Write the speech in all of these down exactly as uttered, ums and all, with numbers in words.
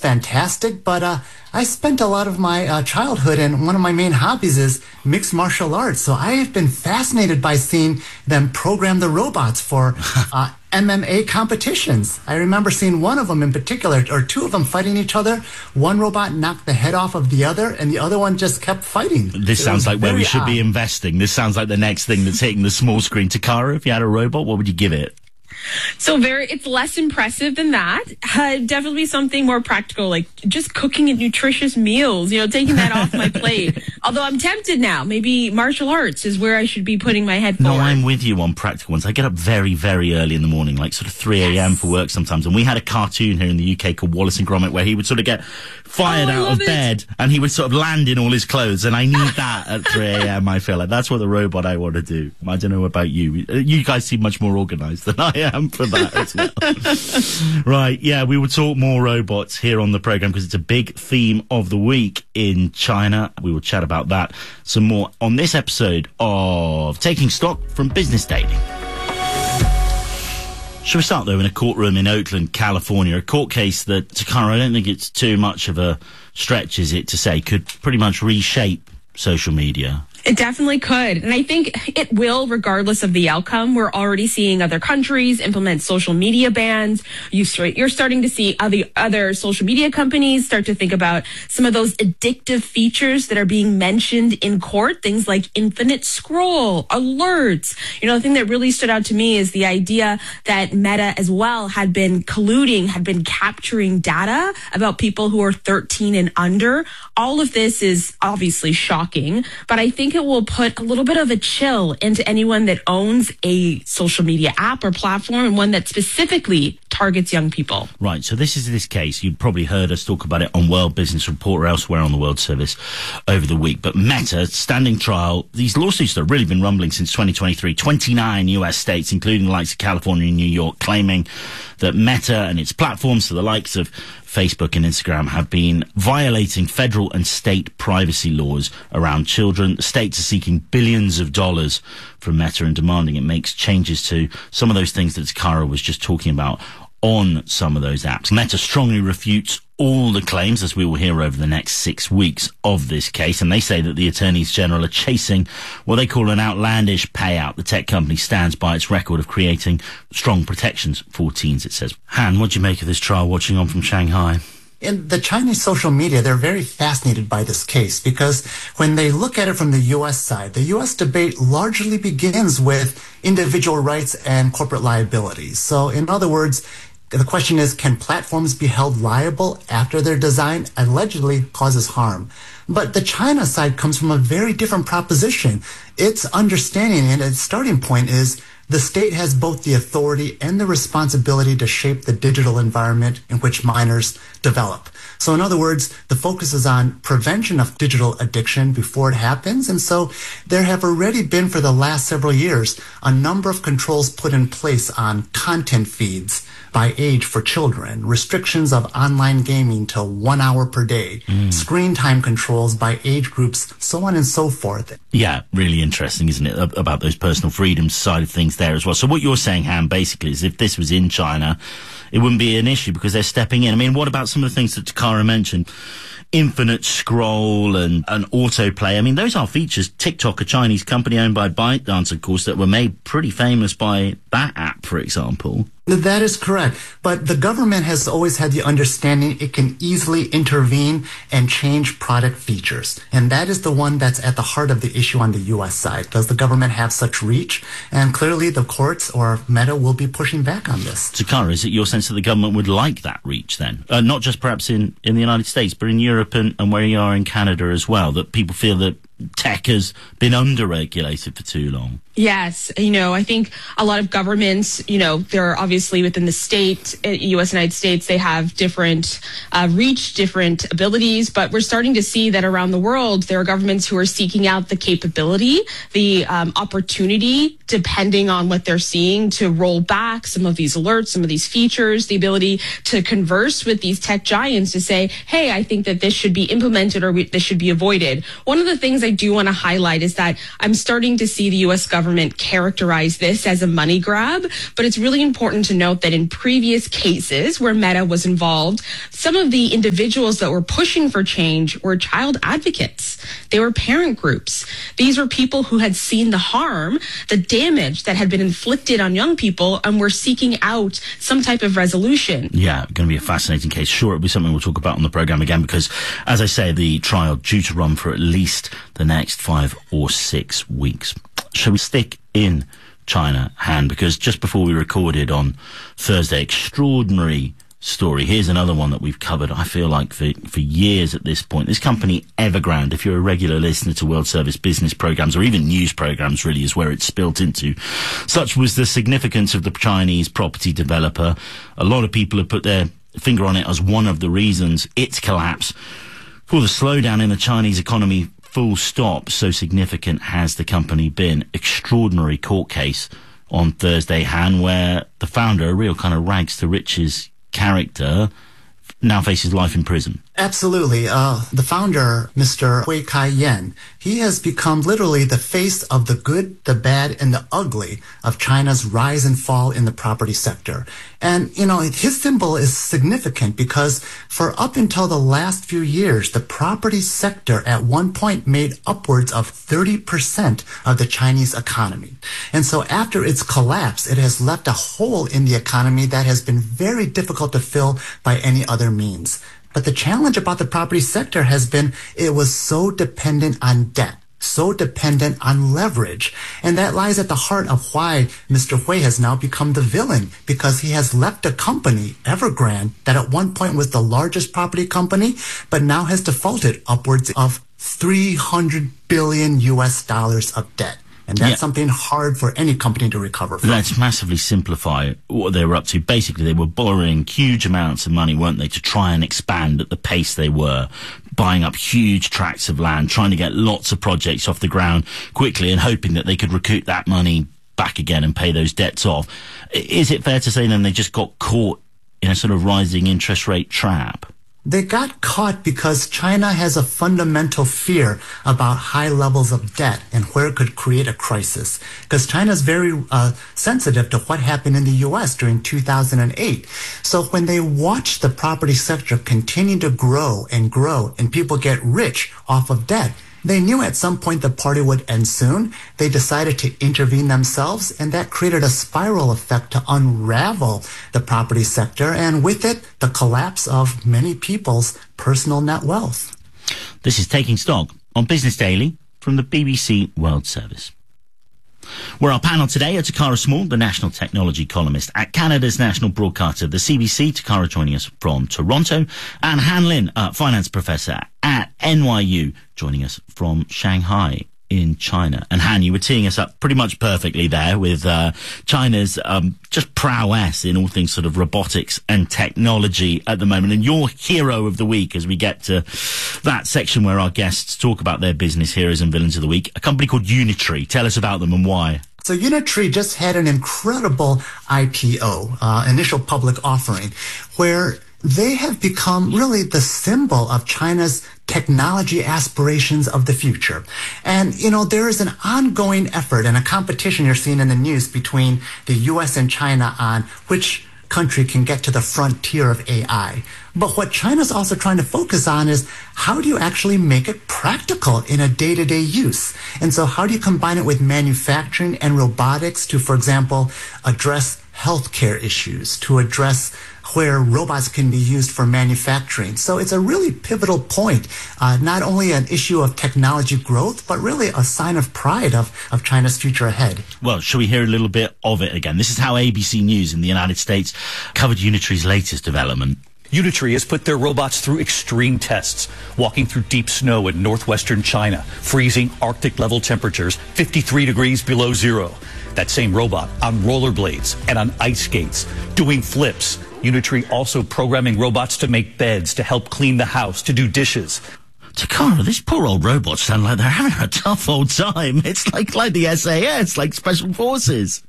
fantastic, but uh, I spent a lot of my uh, childhood, and one of my main hobbies is mixed martial arts. So I have been fascinated by seeing them program the robots for uh, M M A competitions. I remember seeing one of them in particular, or two of them fighting each other. One robot knocked the head off of the other, and the other one just kept fighting. This it sounds like where we should odd. be investing. This sounds like the next thing that's hitting the small screen. Takara, if you had a robot, what would you give it? So very, it's less impressive than that. Uh, definitely something more practical, like just cooking nutritious meals, you know, taking that off my plate. Although I'm tempted now. Maybe martial arts is where I should be putting my head forward. No, I'm with you on practical ones. I get up very, very early in the morning, like sort of three a.m. for work sometimes. And we had a cartoon here in the U K called Wallace and Gromit where he would sort of get fired oh, out of it. bed and he would sort of land in all his clothes. And I need that at three a.m. I feel like that's what the robot I want to do. I don't know about you. You guys seem much more organised than I am for that as well. Right, yeah, we will talk more robots here on the programme because it's a big theme of the week in China. We will chat about that some more on this episode of Taking Stock from Business Daily. Shall we start, though, in a courtroom in Oakland, California, a court case that, Takara, I don't think it's too much of a stretch, is it, to say, could pretty much reshape social media. It definitely could. And I think it will, regardless of the outcome. We're already seeing other countries implement social media bans. You start, you're starting to see other, other social media companies start to think about some of those addictive features that are being mentioned in court, things like infinite scroll, alerts. You know, the thing that really stood out to me is the idea that Meta as well had been colluding, had been capturing data about people who are thirteen and under. All of this is obviously shocking, but I think it will put a little bit of a chill into anyone that owns a social media app or platform, and one that specifically targets young people. Right, so this is this case. You've probably heard us talk about it on World Business Report or elsewhere on the World Service over the week. But Meta, standing trial, these lawsuits have really been rumbling since twenty twenty-three. twenty-nine U S states, including the likes of California and New York, claiming that Meta and its platforms, so the likes of Facebook and Instagram, have been violating federal and state privacy laws around children. The states are seeking billions of dollars from Meta and demanding it makes changes to some of those things that Takara was just talking about on some of those apps. Meta strongly refutes all the claims, as we will hear over the next six weeks of this case, and they say that the attorneys general are chasing what they call an outlandish payout. The tech company stands by its record of creating strong protections for teens, it says. Han, what do you make of this trial watching on from Shanghai? In the Chinese social media, they're very fascinated by this case because when they look at it from the U S side, the U S debate largely begins with individual rights and corporate liabilities. So in other words, the question is, can platforms be held liable after their design allegedly causes harm? But the China side comes from a very different proposition. Its understanding and its starting point is the state has both the authority and the responsibility to shape the digital environment in which minors develop. So in other words, the focus is on prevention of digital addiction before it happens. And so there have already been, for the last several years, a number of controls put in place on content feeds by age for children, restrictions of online gaming to one hour per day, mm. screen time controls by age groups, so on and so forth. Yeah, really interesting, isn't it, about those personal freedoms side of things there as well. So what you're saying, Han, basically, is if this was in China, it wouldn't be an issue because they're stepping in. I mean, what about some of the things that Takara mentioned? Infinite scroll and, and autoplay. I mean, those are features. TikTok, a Chinese company owned by ByteDance, of course, that were made pretty famous by that app, for example. That is correct. But the government has always had the understanding it can easily intervene and change product features. And that is the one that's at the heart of the issue on the U S side. Does the government have such reach? And clearly the courts or Meta will be pushing back on this. Takara, is it your sense that the government would like that reach then? Uh, not just perhaps in, in the United States, but in Europe and, and where you are in Canada as well, that people feel that tech has been under-regulated for too long? Yes. You know, I think a lot of governments, you know, they're obviously within the state, U S United States, they have different uh, reach, different abilities, but we're starting to see that around the world, there are governments who are seeking out the capability, the um, opportunity, depending on what they're seeing, to roll back some of these alerts, some of these features, the ability to converse with these tech giants to say, hey, I think that this should be implemented or we, this should be avoided. One of the things I I do want to highlight is that I'm starting to see the U S government characterize this as a money grab, but it's really important to note that in previous cases where Meta was involved, some of the individuals that were pushing for change were child advocates. They were parent groups. These were people who had seen the harm, the damage that had been inflicted on young people, and were seeking out some type of resolution. Yeah, going to be a fascinating case. Sure, it'll be something we'll talk about on the programme again because, as I say, the trial due to run for at least the next five or six weeks. Shall we stick in China, Han? Because just before we recorded on Thursday, extraordinary story. Here's another one that we've covered, I feel like, for, for years at this point. This company, Evergrande, if you're a regular listener to World Service business programs or even news programs, really is where it's spilt into. Such was the significance of the Chinese property developer. A lot of people have put their finger on it as one of the reasons its collapse for the slowdown in the Chinese economy. Full stop. So significant has the company been. Extraordinary court case on Thursday, Han, where the founder, a real kind of rags to riches character, now faces life in prison. Absolutely. Uh, the founder, Mister Hui Kai-yan, he has become literally the face of the good, the bad, and the ugly of China's rise and fall in the property sector. And, you know, his symbol is significant because for up until the last few years, the property sector at one point made upwards of thirty percent of the Chinese economy. And so after its collapse, it has left a hole in the economy that has been very difficult to fill by any other means. But the challenge about the property sector has been it was so dependent on debt, so dependent on leverage. And that lies at the heart of why Mister Hui has now become the villain, because he has left a company, Evergrande, that at one point was the largest property company, but now has defaulted upwards of three hundred billion U S dollars of debt. And that's yeah. something hard for any company to recover from. Let's massively simplify what they were up to. Basically, they were borrowing huge amounts of money, weren't they, to try and expand at the pace they were, buying up huge tracts of land, trying to get lots of projects off the ground quickly and hoping that they could recoup that money back again and pay those debts off. Is it fair to say then they just got caught in a sort of rising interest rate trap? They got caught because China has a fundamental fear about high levels of debt and where it could create a crisis. Because China is very uh, sensitive to what happened in the U S during two thousand eight. So when they watch the property sector continue to grow and grow and people get rich off of debt, they knew at some point the party would end soon. They decided to intervene themselves, and that created a spiral effect to unravel the property sector, and with it, the collapse of many people's personal net wealth. This is Taking Stock on Business Daily from the B B C World Service. We're our panel today are Takara Small, the national technology columnist at Canada's national broadcaster, the C B C. Takara joining us from Toronto, and Han Lin, uh, finance professor at N Y U, joining us from Shanghai in China. And Han, you were teeing us up pretty much perfectly there with uh, China's um, just prowess in all things sort of robotics and technology at the moment. And your hero of the week, as we get to that section where our guests talk about their business heroes and villains of the week, a company called Unitree. Tell us about them and why. So Unitree just had an incredible I P O, uh, initial public offering, where they have become really the symbol of China's technology aspirations of the future. And, you know, there is an ongoing effort and a competition you're seeing in the news between the U S and China on which country can get to the frontier of A I. But what China's also trying to focus on is how do you actually make it practical in a day-to-day use? And so how do you combine it with manufacturing and robotics to, for example, address healthcare issues, to address where robots can be used for manufacturing. So it's a really pivotal point, uh, not only an issue of technology growth, but really a sign of pride of, of China's future ahead. Well, shall we hear a little bit of it again? This is how A B C News in the United States covered Unitree's latest development. Unitree has put their robots through extreme tests, walking through deep snow in northwestern China, freezing Arctic-level temperatures fifty-three degrees below zero. That same robot on rollerblades and on ice skates, doing flips. Unitree also programming robots to make beds, to help clean the house, to do dishes. Takara, these poor old robots sound like they're having a tough old time. It's like like the S A S, like Special Forces.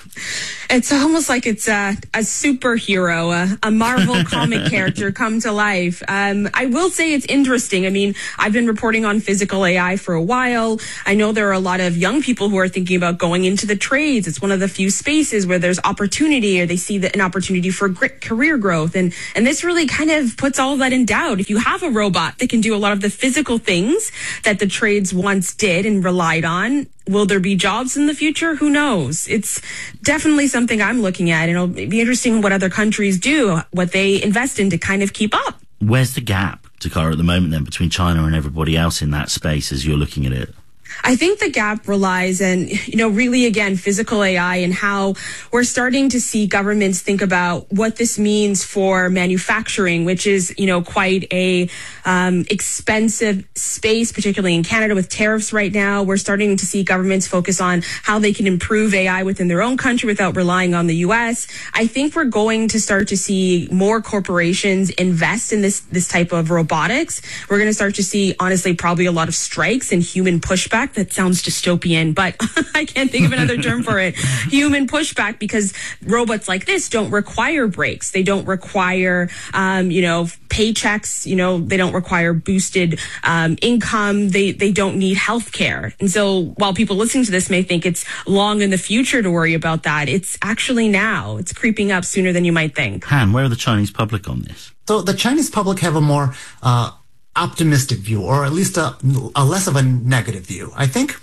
It's almost like it's a, a superhero, a, a Marvel comic character come to life. Um, I will say it's interesting. I mean, I've been reporting on physical A I for a while. I know there are a lot of young people who are thinking about going into the trades. It's one of the few spaces where there's opportunity, or they see that an opportunity for great career growth. And, and this really kind of puts all of that in doubt. If you have a robot that can do a lot of the physical things that the trades once did and relied on, will there be jobs in the future? Who knows? It's definitely something I'm looking at. And it'll be interesting what other countries do, what they invest in to kind of keep up. Where's the gap, Takara, at the moment then between China and everybody else in that space as you're looking at it? I think the gap relies in, you know, really, again, physical A I and how we're starting to see governments think about what this means for manufacturing, which is, you know, quite a um, expensive space, particularly in Canada with tariffs right now. We're starting to see governments focus on how they can improve A I within their own country without relying on the U S. I think we're going to start to see more corporations invest in this, this type of robotics. We're going to start to see, honestly, probably a lot of strikes and human pushback. That sounds dystopian, but I can't think of another term for it. Human pushback, because robots like this don't require breaks. They don't require, um, you know, paychecks. You know, they don't require boosted um, income. They they don't need health care. And so while people listening to this may think it's long in the future to worry about that, it's actually now. It's creeping up sooner than you might think. Han, where are the Chinese public on this? So the Chinese public have a more uh, optimistic view, or at least a, a less of a negative view. I think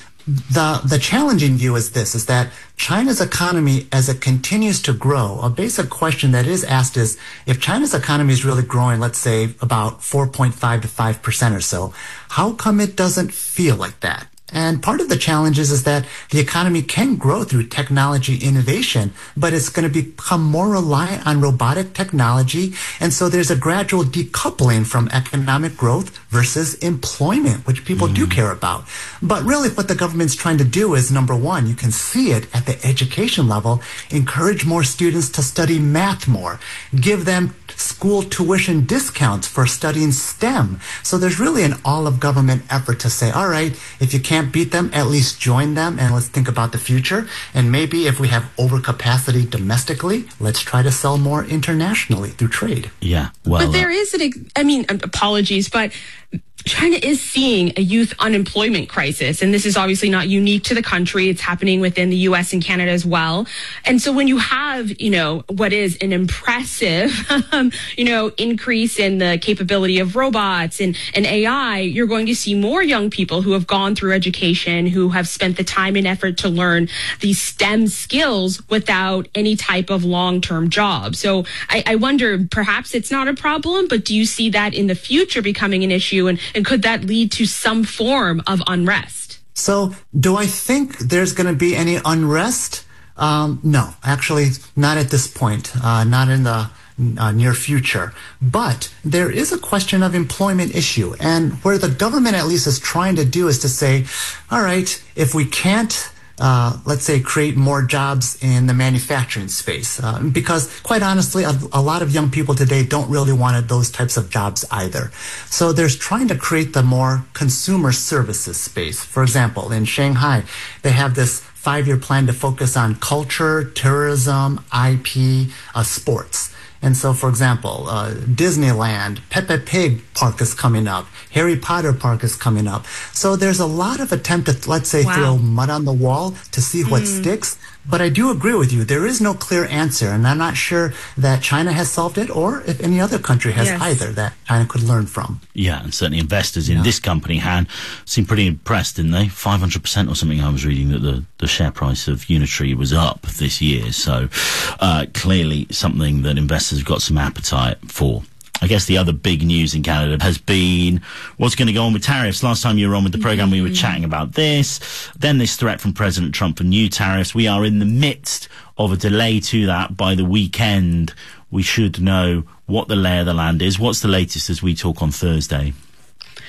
the the challenging view is this, is that China's economy, as it continues to grow, a basic question that is asked is, if China's economy is really growing, let's say about four point five to five percent or so, how come it doesn't feel like that? And part of the challenge is, is that the economy can grow through technology innovation, but it's going to become more reliant on robotic technology. And so there's a gradual decoupling from economic growth versus employment, which people mm. do care about. But really what the government's trying to do is, number one, you can see it at the education level, encourage more students to study math more, give them school tuition discounts for studying STEM. So there's really an all-of-government effort to say, all right, if you can't beat them, at least join them, and let's think about the future. And maybe if we have overcapacity domestically, let's try to sell more internationally through trade. Yeah, well... But there uh, is, an, I mean, apologies, but China is seeing a youth unemployment crisis, and this is obviously not unique to the country. It's happening within the U S and Canada as well. And so when you have, you know, what is an impressive, um, you know, increase in the capability of robots and, and A I, you're going to see more young people who have gone through education, who have spent the time and effort to learn these STEM skills without any type of long-term job. So I, I wonder, perhaps it's not a problem, but do you see that in the future becoming an issue? And, and could that lead to some form of unrest? So do I think there's going to be any unrest? Um, no, actually, not at this point, uh, not in the uh, near future. But there is a question of employment issue. And where the government at least is trying to do is to say, all right, if we can't Uh, let's say, create more jobs in the manufacturing space. Uh, because, quite honestly, a, a lot of young people today don't really want those types of jobs either. So there's trying to create the more consumer services space. For example, in Shanghai, they have this five-year plan to focus on culture, tourism, I P, uh, sports. And so, for example, uh, Disneyland, Peppa Pig Park is coming up. Harry Potter Park is coming up. So there's a lot of attempt to, let's say, wow. throw mud on the wall to see what mm. sticks. But I do agree with you. There is no clear answer. And I'm not sure that China has solved it, or if any other country has yes. either that China could learn from. Yeah, and certainly investors in yeah. this company, Han, seem pretty impressed, didn't they? five hundred percent or something I was reading that the, the share price of Unitree was up this year. So uh, clearly something that investors have got some appetite for. I guess the other big news in Canada has been what's going to go on with tariffs. Last time you were on with the program, we were chatting about this. Then this threat from President Trump for new tariffs. We are in the midst of a delay to that. By the weekend, we should know what the lay of the land is. What's the latest as we talk on Thursday?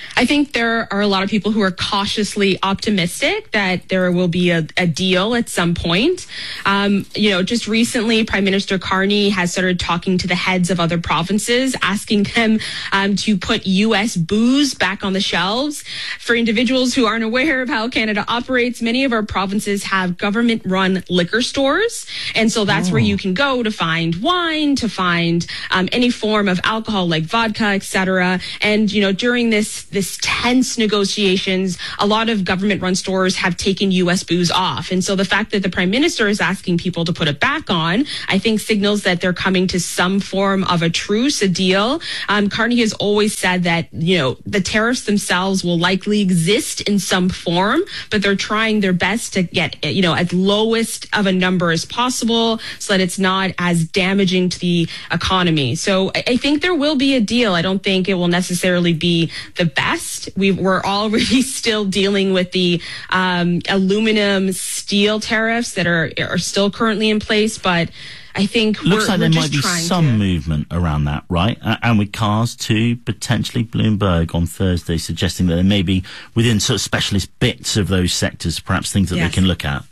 I think there are a lot of people who are cautiously optimistic that there will be a, a deal at some point. Um, you know, just recently, Prime Minister Carney has started talking to the heads of other provinces, asking them um, to put U S booze back on the shelves. For individuals who aren't aware of how Canada operates, many of our provinces have government-run liquor stores. And so that's oh. where you can go to find wine, to find um, any form of alcohol like vodka, et cetera. And, you know, during this, this tense negotiations, a lot of government-run stores have taken U S booze off. And so the fact that the Prime Minister is asking people to put it back on, I think signals that they're coming to some form of a truce, a deal. Um, Carney has always said that, you know, the tariffs themselves will likely exist in some form, but they're trying their best to get, you know, as lowest of a number as possible so that it's not as damaging to the economy. So I, I think there will be a deal. I don't think it will necessarily be the best. We, we're already still dealing with the um, aluminum steel tariffs that are are still currently in place, but I think looks we're, like we're there just might be trying some to. movement around that, right? Uh, and with cars too, potentially Bloomberg on Thursday suggesting that there may be within sort of specialist bits of those sectors, perhaps things that yes. they can look at.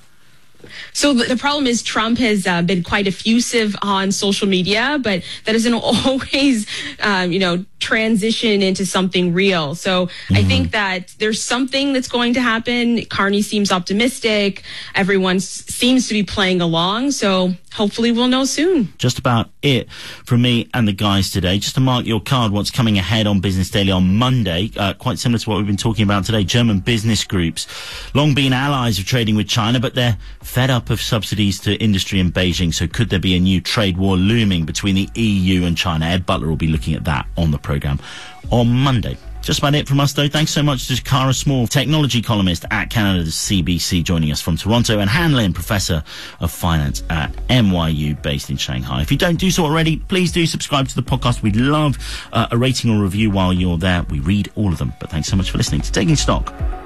So the, the problem is Trump has uh, been quite effusive on social media, but that doesn't always, um, you know, transition into something real. So mm-hmm. I think that there's something that's going to happen. Carney seems optimistic. Everyone s- seems to be playing along. So hopefully we'll know soon. Just about it from me and the guys today. Just to mark your card, what's coming ahead on Business Daily on Monday, uh, quite similar to what we've been talking about today. German business groups, long been allies of trading with China, but they're fed up of subsidies to industry in Beijing. So could there be a new trade war looming between the E U and China? Ed Butler will be looking at that on the programme on Monday. Just about it from us, though. Thanks so much to Cara Small, technology columnist at Canada's C B C, joining us from Toronto, and Han Lin, Professor of Finance at N Y U, based in Shanghai. If you don't do so already, please do subscribe to the podcast. We'd love uh, a rating or review while you're there. We read all of them. But thanks so much for listening to Taking Stock